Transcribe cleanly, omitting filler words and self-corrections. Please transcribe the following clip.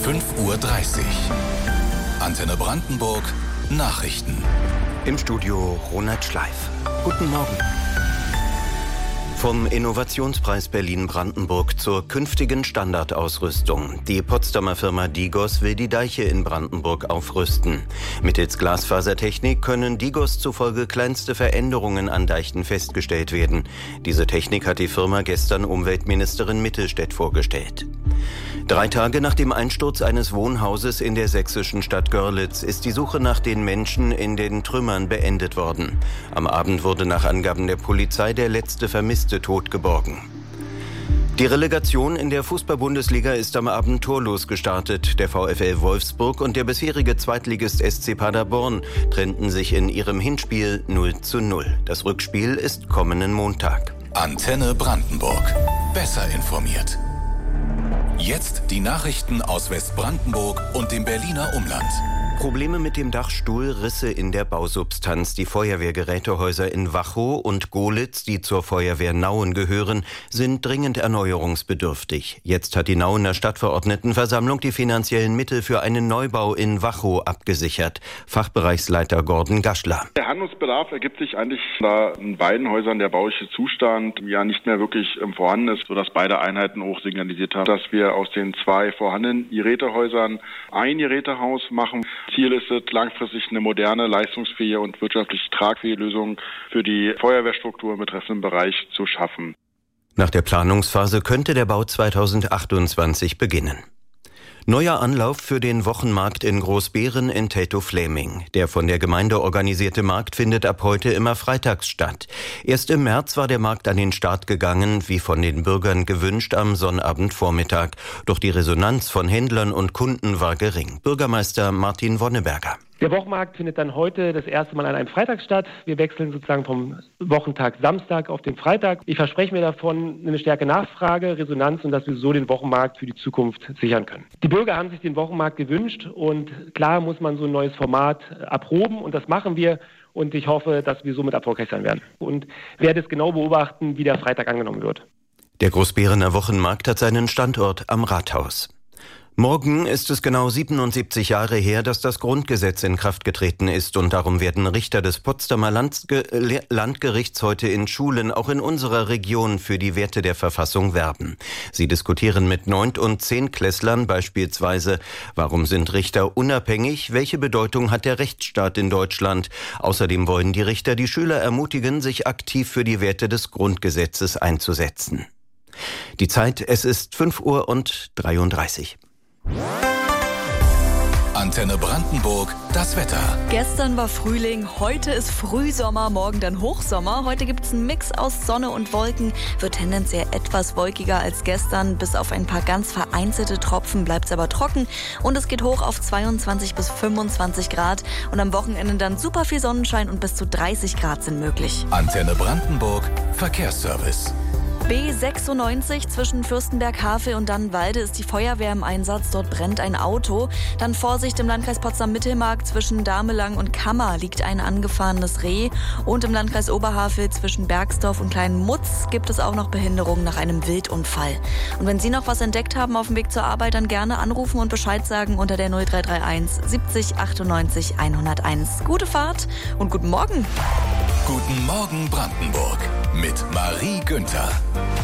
5:30 Uhr. Antenne Brandenburg Nachrichten. Im Studio Ronald Schleif. Guten Morgen. Vom Innovationspreis Berlin-Brandenburg zur künftigen Standardausrüstung. Die Potsdamer Firma Digos will die Deiche in Brandenburg aufrüsten. Mittels Glasfasertechnik können Digos zufolge kleinste Veränderungen an Deichen festgestellt werden. Diese Technik hat die Firma gestern Umweltministerin Mittelstädt vorgestellt. 3 Tage nach dem Einsturz eines Wohnhauses in der sächsischen Stadt Görlitz ist die Suche nach den Menschen in den Trümmern beendet worden. Am Abend wurde nach Angaben der Polizei der letzte Vermisste tot geborgen. Die Relegation in der Fußball-Bundesliga ist am Abend torlos gestartet. Der VfL Wolfsburg und der bisherige Zweitligist SC Paderborn trennten sich in ihrem Hinspiel 0:0. Das Rückspiel ist kommenden Montag. Antenne Brandenburg. Besser informiert. Jetzt die Nachrichten aus Westbrandenburg und dem Berliner Umland. Probleme mit dem Dachstuhl, Risse in der Bausubstanz. Die Feuerwehrgerätehäuser in Wachau und Gohlitz, die zur Feuerwehr Nauen gehören, sind dringend erneuerungsbedürftig. Jetzt hat die Nauener Stadtverordnetenversammlung die finanziellen Mittel für einen Neubau in Wachau abgesichert. Fachbereichsleiter Gordon Gaschler. Der Handlungsbedarf ergibt sich eigentlich, da in beiden Häusern der bauliche Zustand ja nicht mehr wirklich vorhanden ist, sodass beide Einheiten auch signalisiert haben, dass wir aus den 2 vorhandenen Gerätehäusern ein Gerätehaus machen. Ziel ist es, langfristig eine moderne, leistungsfähige und wirtschaftlich tragfähige Lösung für die Feuerwehrstruktur im betreffenden Bereich zu schaffen. Nach der Planungsphase könnte der Bau 2028 beginnen. Neuer Anlauf für den Wochenmarkt in Großbeeren in Teltow-Fläming. Der von der Gemeinde organisierte Markt findet ab heute immer freitags statt. Erst im März war der Markt an den Start gegangen, wie von den Bürgern gewünscht, am Sonnabendvormittag. Doch die Resonanz von Händlern und Kunden war gering. Bürgermeister Martin Wonneberger. Der Wochenmarkt findet dann heute das erste Mal an einem Freitag statt. Wir wechseln sozusagen vom Wochentag Samstag auf den Freitag. Ich verspreche mir davon eine stärkere Nachfrage, Resonanz und dass wir so den Wochenmarkt für die Zukunft sichern können. Die Bürger haben sich den Wochenmarkt gewünscht und klar muss man so ein neues Format erproben und das machen wir. Und ich hoffe, dass wir somit erfolgreich sein werden. Und werde es genau beobachten, wie der Freitag angenommen wird. Der Großberener Wochenmarkt hat seinen Standort am Rathaus. Morgen ist es genau 77 Jahre her, dass das Grundgesetz in Kraft getreten ist und darum werden Richter des Potsdamer Landgerichts heute in Schulen, auch in unserer Region, für die Werte der Verfassung werben. Sie diskutieren mit 9- und 10-Klässlern beispielsweise, warum sind Richter unabhängig, welche Bedeutung hat der Rechtsstaat in Deutschland. Außerdem wollen die Richter die Schüler ermutigen, sich aktiv für die Werte des Grundgesetzes einzusetzen. Die Zeit, es ist 5:33 Uhr. Antenne Brandenburg, das Wetter. Gestern war Frühling, heute ist Frühsommer, morgen dann Hochsommer. Heute gibt es einen Mix aus Sonne und Wolken, wird tendenziell etwas wolkiger als gestern. Bis auf ein paar ganz vereinzelte Tropfen bleibt es aber trocken und es geht hoch auf 22 bis 25 Grad. Und am Wochenende dann super viel Sonnenschein und bis zu 30 Grad sind möglich. Antenne Brandenburg, Verkehrsservice. B96 zwischen Fürstenberg-Havel und Dannenwalde ist die Feuerwehr im Einsatz. Dort brennt ein Auto. Dann Vorsicht im Landkreis Potsdam-Mittelmark zwischen Damelang und Kammer liegt ein angefahrenes Reh. Und im Landkreis Oberhavel zwischen Bergsdorf und Kleinmutz gibt es auch noch Behinderungen nach einem Wildunfall. Und wenn Sie noch was entdeckt haben auf dem Weg zur Arbeit, dann gerne anrufen und Bescheid sagen unter der 0331 70 98 101. Gute Fahrt und guten Morgen. Guten Morgen Brandenburg mit Marie Günther.